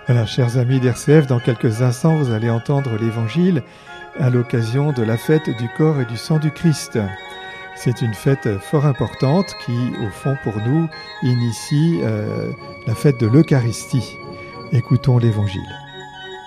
Alors, chers amis d'RCF, dans quelques instants, vous allez entendre l'Évangile à l'occasion de la fête du corps et du sang du Christ. C'est une fête fort importante qui, au fond, pour nous, initie la fête de l'Eucharistie. Écoutons l'Évangile.